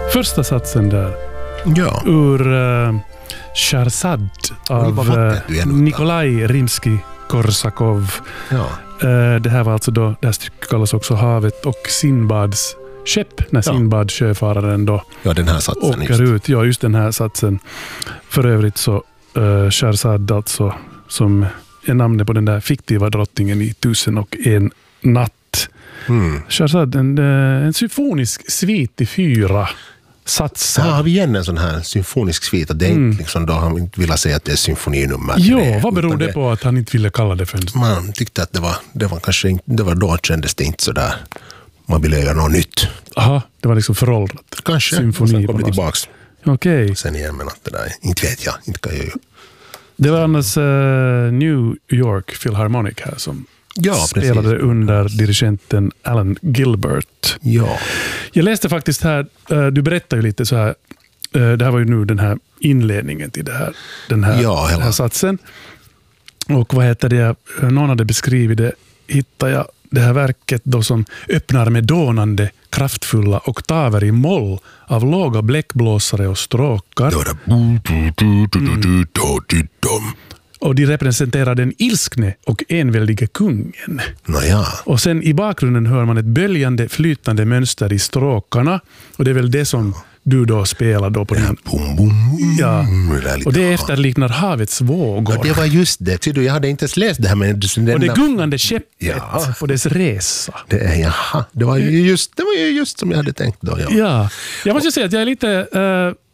första satsen där. Ja. Ur Shahrazad av Nikolaj Rimsky-Korsakov. Ja. Det här var alltså då, det här stycket kallas också Havet och Sinbads skepp, när Sinbad, sjöfararen då den här satsen åker ut. Ja, just den här satsen. För övrigt så Shahrazad alltså, som är namnet på den där fiktiva drottningen i 1001 natt. Shahrazad, en symfonisk svit i 4 satser. Har vi igen en sån här symfonisk svit, och det är inte liksom då han inte vill säga att det är symfoninummer. Jo, vad beror det på att han inte ville kalla det för en... Man tyckte att det var kanske inte, det var då kändes det inte så där. Man ville göra något nytt. Aha, det var liksom föråldrat. Kanske, symfoni sen kom det tillbaks. Okej. Sen igen, men att det där, inte vet jag, inte kan jag ju. Det var annars New York Philharmonic här som spelade precis. under dirigenten Alan Gilbert. Ja. Jag läste faktiskt här, du berättade ju lite så här, det här var ju nu den här inledningen till den här satsen. Och vad heter det, någon hade beskrivit det, hittade jag det här verket då som öppnar med dånande, kraftfulla oktaver i moll av låga bläckblåsare och stråkar. Och de representerar den ilskne och enväldige kungen. Och sen i bakgrunden hör man ett böljande, flytande mönster i stråkarna. Och det är väl det som du då spelar då på din... Ja. Och det efterliknar havets vågor. Ja, det var just det. Jag hade inte ens läst det här med denna... Och det gungande skeppet på dess resa. Det var ju just som jag hade tänkt då. Ja. Jag måste säga att jag är lite